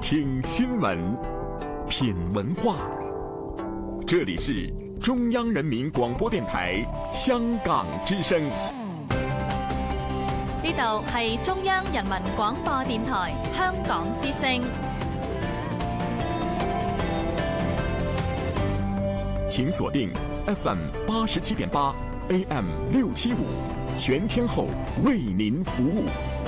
听新闻，品文化。这里是中央人民广播電台香港之聲。 呢度係中央人民廣播電台香港之聲。 請鎖定 FM 87.8 AM 675，全天候為您服務。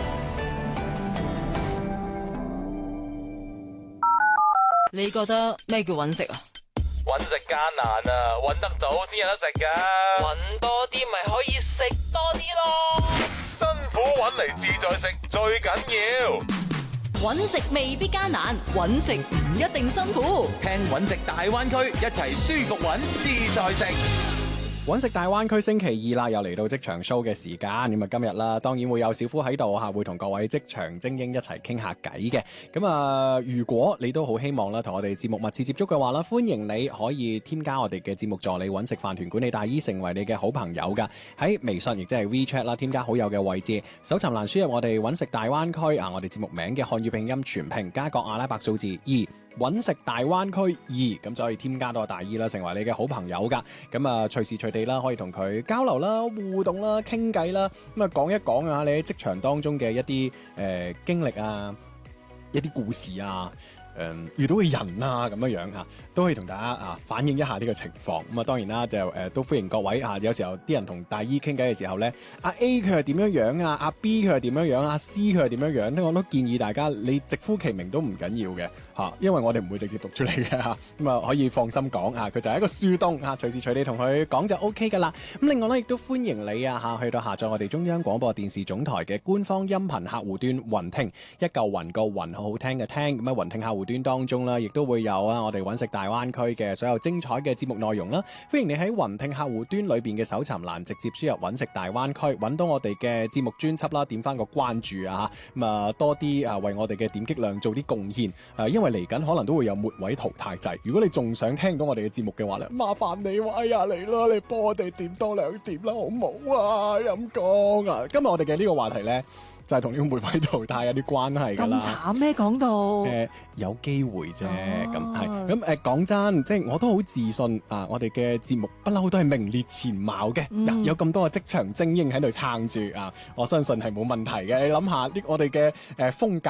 你覺得咩叫揾食啊？ 揾食艱難啊，揾得到先有得食㗎。揾多啲咪可以食多啲咯。辛苦揾嚟自在食最緊要。 揾食未必艱難，揾食唔一定辛苦。 聽揾食大灣區，一齊舒服揾自在食。 揾食大灣區星期二啦，又嚟到職場 show 嘅時間。咁啊，今日啦，當然會有小夫喺度嚇，會同各位職場精英一齊傾下偈嘅。咁啊，如果你都好希望啦，同我哋節目密切接觸嘅話啦，歡迎你可以添加我哋嘅節目助理揾食飯團管理大姨，成為你嘅好朋友噶。喺微信亦即係 WeChat 啦，添加好友嘅位置，搜尋欄輸入我哋揾食大灣區啊，我哋節目名嘅漢語拼音全拼加個阿拉伯數字2。揾食大灣區2，咁就可以添加到大姨啦，成為你嘅好朋友噶。咁啊，隨時隨地啦，可以同佢交流啦、互動啦、傾偈啦。咁啊，講一講啊，你喺職場當中嘅一啲經歷啊，一啲故事啊。遇到嘅人啊咁樣嚇，都可以同大家反映一下呢個情況。咁啊，當然啦，就都歡迎各位嚇。有時候啲人同大姨傾偈嘅時候咧，阿 A 佢係點樣樣啊，阿 B 佢係點樣樣，阿 C 佢係點樣樣咧，我都建議大家你直呼其名都唔緊要嘅嚇，因為我哋唔會直接讀出嚟嘅嚇。咁啊，可以放心講啊，佢就係一個樹洞嚇，隨時隨地同佢講就 OK 噶啦。咁另外咧，亦都歡迎你啊嚇，去到下載我哋中央廣播電視總台嘅官方音頻客戶端雲聽，一嚿雲個雲，好好聽嘅聽。咁啊，雲聽客戶端當中啦，亦都會有啊我哋揾食大灣區嘅所有精彩嘅節目內容啦。歡迎你喺雲聽客戶端裏邊嘅搜尋欄直接輸入揾食大灣區，揾到我哋嘅節目專輯啦，點翻個關注啊嚇，咁啊多啲啊為我哋嘅點擊量做啲貢獻。因為嚟緊可能都會有末位淘汰制，如果你仲想聽到我哋嘅節目嘅話咧，麻煩你哎呀嚟啦，你幫我哋點多2點啦，好唔好啊？陰公啊！今日我哋嘅呢個話題咧，就係同呢個末位淘汰有啲關係㗎啦。 咁慘咩？講到有機會啫，咁係咁講真，即係我都好自信啊！我哋嘅節目不嬲都係名列前茅嘅，有咁多嘅職場精英喺度撐住啊！我相信係冇問題嘅。你諗下，我哋嘅風格